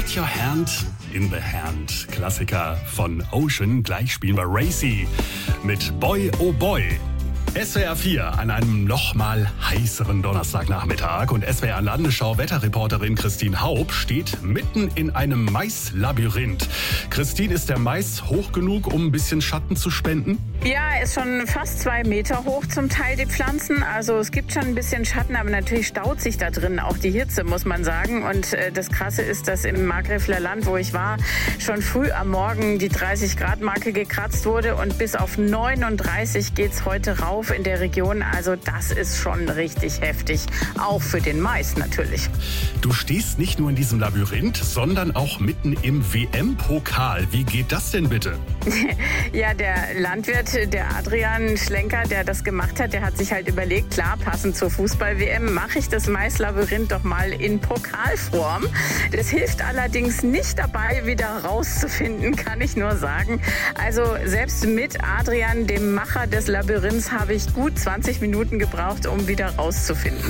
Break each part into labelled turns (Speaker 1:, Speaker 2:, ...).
Speaker 1: Put Your Hand in the Hand. Klassiker von Ocean. Gleich spielen wir Racy mit Boy Oh Boy. SWR 4 an einem noch mal heißeren Donnerstagnachmittag und SWR Landesschau-Wetterreporterin Christine Haub steht mitten in einem Maislabyrinth. Christine, ist der Mais hoch genug, um ein bisschen Schatten zu spenden?
Speaker 2: Ja, ist schon fast 2 Meter hoch zum Teil, die Pflanzen. Also es gibt schon ein bisschen Schatten, aber natürlich staut sich da drin auch die Hitze, muss man sagen. Und das Krasse ist, dass im Markgräfler Land, wo ich war, schon früh am Morgen die 30-Grad-Marke gekratzt wurde und bis auf 39 geht's heute rauf in der Region. Also das ist schon richtig heftig, auch für den Mais natürlich.
Speaker 1: Du stehst nicht nur in diesem Labyrinth, sondern auch mitten im WM-Pokal. Wie geht das denn bitte?
Speaker 2: Ja, der Landwirt, der Adrian Schlenker, der das gemacht hat, der hat sich halt überlegt, klar, passend zur Fußball-WM mache ich das Maislabyrinth doch mal in Pokalform. Das hilft allerdings nicht dabei, wieder rauszufinden, kann ich nur sagen. Also selbst mit Adrian, dem Macher des Labyrinths, habe ich gut 20 Minuten gebraucht, um wieder rauszufinden.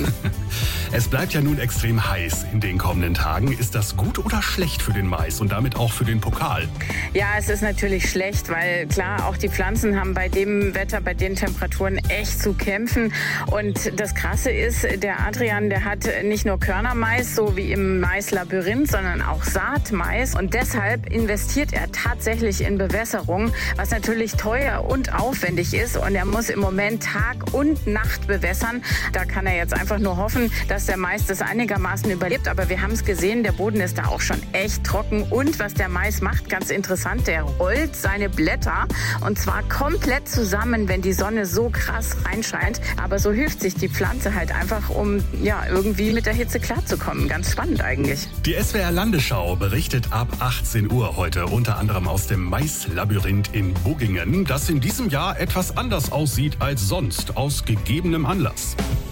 Speaker 1: Es bleibt ja nun extrem heiß in den kommenden Tagen. Ist das gut oder schlecht für den Mais und damit auch für den Pokal?
Speaker 2: Ja, es ist natürlich schlecht, weil klar, auch die Pflanzen haben bei dem Wetter, bei den Temperaturen echt zu kämpfen. Und das Krasse ist, der Adrian, der hat nicht nur Körnermais, so wie im Maislabyrinth, sondern auch Saatmais. Und deshalb investiert er tatsächlich in Bewässerung, was natürlich teuer und aufwendig ist. Und er muss im Moment Tag und Nacht bewässern. Da kann er jetzt einfach nur hoffen, dass der Mais das einigermaßen überlebt. Aber wir haben es gesehen, der Boden ist da auch schon echt trocken. Und was der Mais macht, ganz interessant, der rollt seine Blätter und zwar komplett zusammen, wenn die Sonne so krass reinscheint. Aber so hilft sich die Pflanze halt einfach, um ja irgendwie mit der Hitze klarzukommen. Ganz spannend eigentlich.
Speaker 1: Die SWR Landesschau berichtet ab 18 Uhr heute unter anderem aus dem Maislabyrinth in Buggingen, das in diesem Jahr etwas anders aussieht als sonst, aus gegebenem Anlass.